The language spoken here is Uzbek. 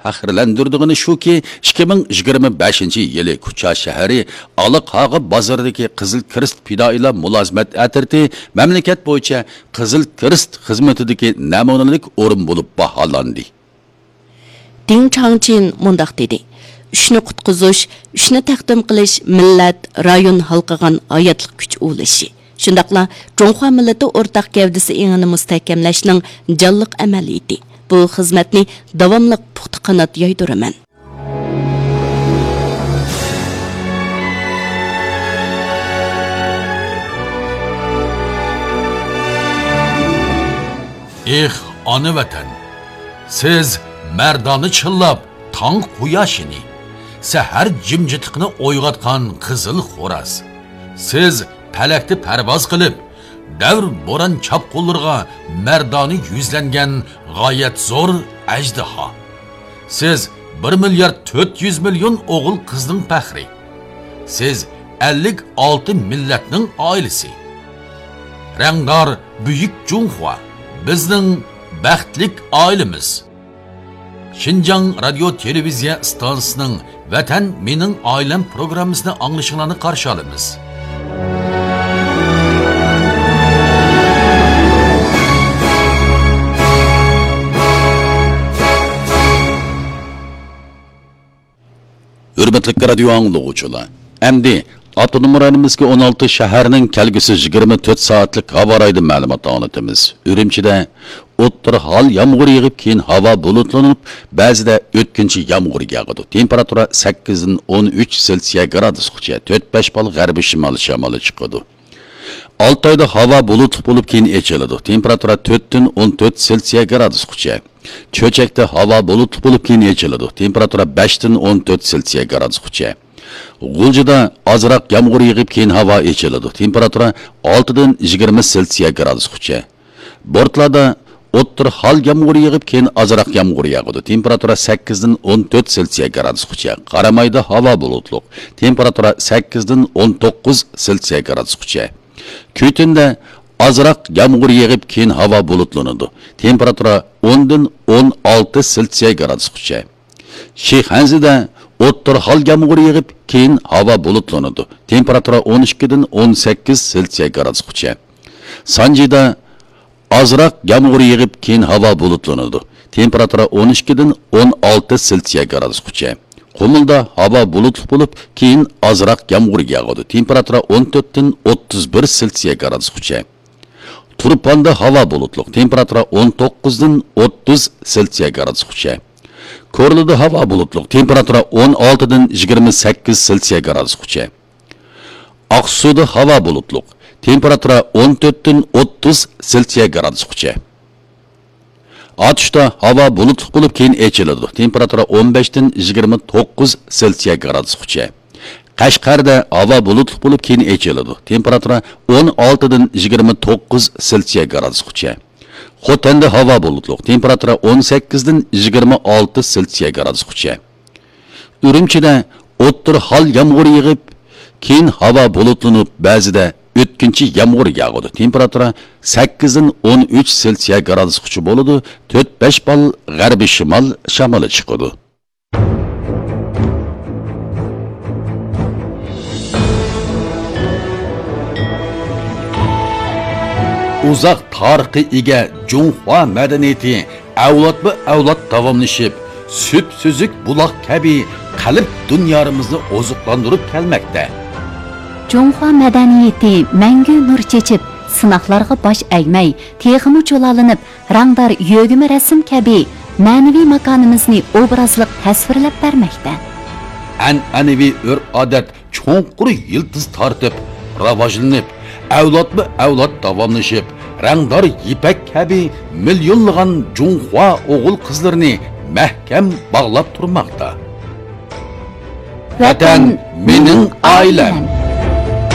faxrlandirdigini shuki 2025-yili Kucha shahri Aliqag'i bozoridagi Qizil Kirist fidoilar mulozimat atirti mamlakat bo'yicha Qizil Kirist xizmatidagi namunalik o'rin bo'lib baholandi. Ding Changqin mundaq dedi. Ishni qutqizish, ishni taqdim qilish millat, rayon halqigan hayotlik kuch o'lishi. Shundaqla Jonghua millati o'rtaq gavdasi engini mustahkamlashning jonliq amaliyati. Bu xizmatni davomli puxta qanot yoydiraman. Ona vatan, siz mardoni chillab tong quyoshini, sahar jimjitiqni o'yg'otgan qizil xo'raz. Siz palakni parvoz qilib, davr bo'ron chapqullarga mardoni yuzlangan g'oyat zo'r ajdaho. Siz 1,4 milliard o'g'il qizning faxri. Siz 56 millatning oilasi. Rangdor buyuk Jonghua bizning baxtlik oilamiz. Xinjiang radio televiziya stansiyasining Vatan mening oilam programmasini anglashinglarni qarshi olamiz. Hürmetli radio anglaguvchilar, endi Avtonom rayonimizga 16 shaharning kelgusi 24 soatlik havo raydi ma'lumot anlatamiz. Urumchida o'ttir hol yomg'ir yig'ib, keyin havo bulutlanib, ba'zida o'tkinchi yomg'ir yog'adi. Temperatura 8 dan 13 selsiya gradusgacha, 4-5 bal g'arbiy shimol shamoli chiqadi. 6 oyda havo bulutli bo'lib, keyin echiladi. Temperatura 4 dan 14 selsiya gradusgacha. Cho'chakda havo bulutli bo'lib, keyin echiladi. Temperatura 5 dan 14 selsiya gradusgacha. G'uljida ozroq yomg'ir yig'ib, keyin havo echiladi. Temperatura 6 dan 20 selsiya gradusgacha. Bortlarda o'ttir hol yomg'ir yig'ib, keyin ozroq yomg'ir yog'adi. Temperatura 8 dan 14 selsiya gradusgacha. Qaramayda havo bulutli. Temperatura 8 dan 19 selsiya gradusgacha. Kuytinda ozroq yomg'ir yig'ib, keyin havo bulutlanadi. Temperatura 10 dan 16 selsiya gradusgacha. Shayxanzida o'ttir hol yomg'ir yig'ib, keyin havo bulutlanadi. Temperatura 12 dan 18 selsiya gradusgacha. Sanjida ozroq yomg'ir yig'ib, keyin havo bulutlanadi. Temperatura 12 dan 16 selsiya gradusgacha. Qumulda havo bulutli bo'lib, keyin ozroq yomg'ir yog'adi. Temperatura 14 dan 31 selsiya gradusgacha. Turpanda havo bulutli. Temperatura 19 dan 30 selsiya gradusgacha. Korluda havo bulutli. Temperatura 16 dan 28 selsiya gradusgacha. Aqsuda havo bulutli. Temperatura 14 dan 30 selsiya gradusgacha. Atışda havo bulutli bo'lib, keyin echiladi. Temperatura 15 dan 29 selsiya gradusgacha. Qashqarda havo bulutli bo'lib, keyin echiladi. Temperatura 16 dan 29 selsiya gradusgacha. Xotanda havo bulutli. Temperatura 18 dan 26 selsiya gradusgacha. Urumchida o'ttir hol yomg'ir yig'ib, keyin havo bulutlanib, ba'zida o'tkinchi yomg'ir yog'adi. Temperatura 8 dan 13 selsiya gradusgacha bo'ladi. 4-5 bal g'arbiy shimol shamoli chiqadi. Uzoq tarixga ega Jonghua madaniyati avlod davomlashib, süt suzuk buloq kabi qalb dunyomizni oziqlantirib kelmoqda. Jonghua madaniyati mangu nur chechib, sinoqlarga bosh egmay, texmi cho'lalinib, rangdor yo'g'imi rasm kabi ma'naviy makonimizni obrazliq tasvirlab bermoqda. An'anaviy urf-odat cho'nqur yildiz tortib, rivojlanib, avlod davomlashib, rangdor ipak kabi millionlagan Jonghua o'g'il qizlarini mahkam bog'lab turmoqda. Vatan mening oilam.